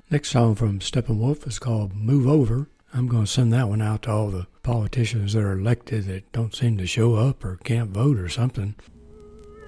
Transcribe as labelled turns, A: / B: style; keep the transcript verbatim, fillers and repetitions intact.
A: Next song from Steppenwolf is called Move Over. I'm going to send that one out to all the politicians that are elected that don't seem to show up or can't vote or something.